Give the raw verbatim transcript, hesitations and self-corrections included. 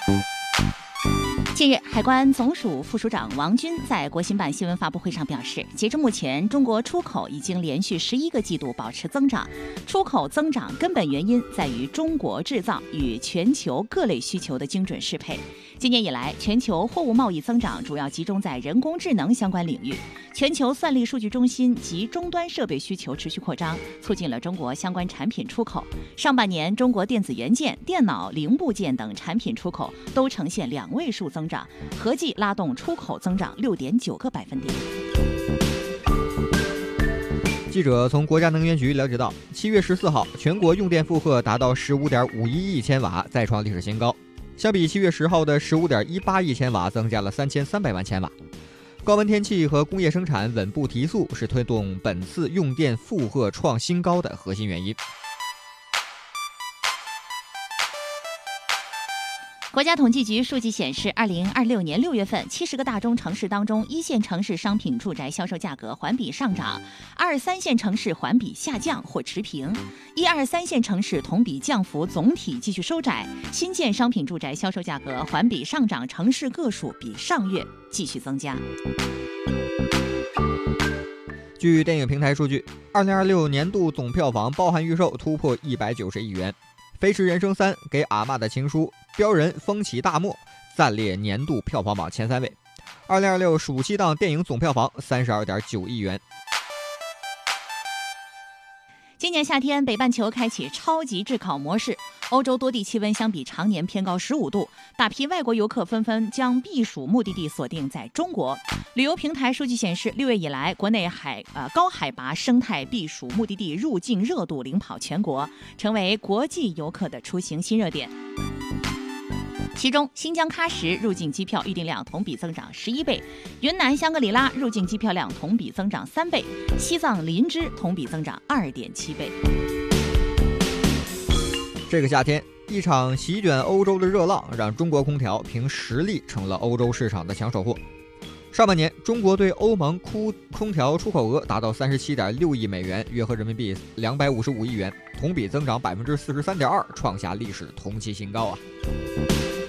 近日，海关总署副署长王军在国新办新闻发布会上表示，截至目前，中国出口已经连续十一个季度保持增长。出口增长根本原因在于中国制造与全球各类需求的精准适配。今年以来，全球货物贸易增长主要集中在人工智能相关领域，全球算力数据中心及终端设备需求持续扩张，促进了中国相关产品出口。上半年，中国电子元件、电脑零部件等产品出口都呈现两位数增长，合计拉动出口增长六点九个百分点。 记者从国家能源局了解到，七月十四号，全国用电负荷达到十五点五一亿千瓦，再创历史新高。相比七月十号的十五点一八亿千瓦，增加了三千三百万千瓦。高温天气和工业生产稳步提速是推动本次用电负荷创新高的核心原因。 国家统计局数据显示，二零二六年六月份，七十个大中城市当中，一线城市商品住宅销售价格环比上涨，二三线城市环比下降或持平，一二三线城市同比降幅总体继续收窄，新建商品住宅销售价格环比上涨城市个数比上月继续增加。 据电影平台数据，二零二六年度总票房包含预售突破一百九十亿元，《飞驰人生三》给阿嬷的情书、标人风起大漠暂列年度票房榜前三位。二零二六暑期档电影总票房三十二点九亿元。 今年夏天，北半球开启超级炙烤模式，欧洲多地气温相比常年偏高十五度，大批外国游客纷纷将避暑目的地锁定在中国。旅游平台数据显示，六月以来，国内海呃高海拔生态避暑目的地入境热度领跑全国，成为国际游客的出行新热点。其中，新疆喀什入境机票预订量同比增长十一倍，云南香格里拉入境机票量同比增长三倍，西藏林芝同比增长二点七倍。 这个夏天，一场席卷欧洲的热浪让中国空调凭实力成了欧洲市场的抢手货。上半年，中国对欧盟空空调出口额达到三十七点六亿美元，约合人民币两百五十五亿元，同比增长百分之四十三点二，创下历史同期新高啊！